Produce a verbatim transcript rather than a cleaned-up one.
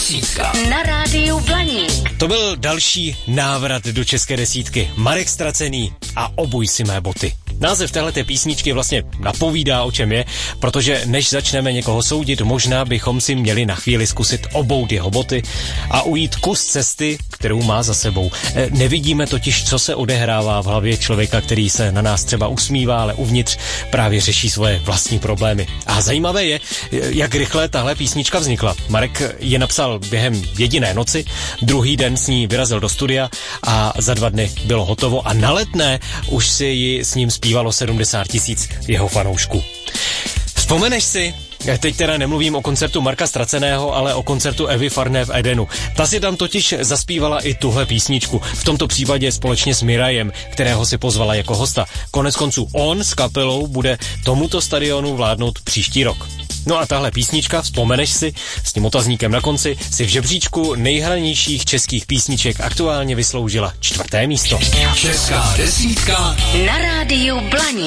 desítka. Na rádiu Blaník. To byl další návrat do české desítky. Marek Ztracený a Obuj si mé boty. Název téhleté písničky vlastně napovídá, o čem je, protože než začneme někoho soudit, možná bychom si měli na chvíli zkusit obout jeho boty a ujít kus cesty, kterou má za sebou. Nevidíme totiž, co se odehrává v hlavě člověka, který se na nás třeba usmívá, ale uvnitř právě řeší svoje vlastní problémy. A zajímavé je, jak rychle tahle písnička vznikla. Marek je napsal během jediné noci, druhý den s ní vyrazil do studia a za dva dny bylo hotovo a na Letné už si ji s ním zpívalo sedmdesát tisíc jeho fanoušků. Vzpomeneš si? Teď teda nemluvím o koncertu Marka Ztraceného, ale o koncertu Evy Farné v Edenu. Ta si tam totiž zaspívala i tuhle písničku. V tomto případě společně s Mirajem, kterého si pozvala jako hosta. Konec konců on s kapelou bude tomuto stadionu vládnout příští rok. No a tahle písnička, vzpomeneš si, s tím otazníkem na konci, si v žebříčku nejhranějších českých písniček aktuálně vysloužila čtvrté místo. Česká desítka na rádiu Blaník.